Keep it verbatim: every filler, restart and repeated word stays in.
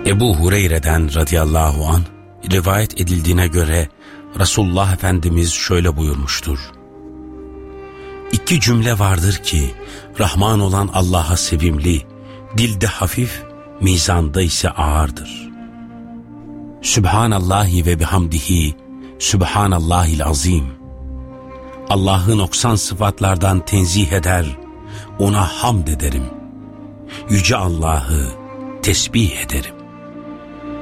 Ebu Hureyre'den radıyallahu anh rivayet edildiğine göre Resulullah Efendimiz şöyle buyurmuştur: İki cümle vardır ki Rahman olan Allah'a sevimli, dilde hafif, mizanda ise ağırdır. Sübhanallahi ve bihamdihi, Sübhanallahil azim. Allah'ı noksan sıfatlardan tenzih eder, ona hamd ederim. Yüce Allah'ı tesbih ederim.